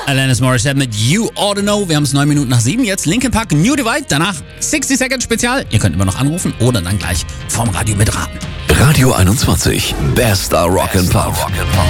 Alanis Morissette mit You Oughta Know. Wir haben es 9 Minuten nach 7. Jetzt Linkin Park, New Divide. Danach 60 Seconds Spezial. Ihr könnt immer noch anrufen oder dann gleich vorm Radio mitraten. Radio 21. Bester Rock and Pop.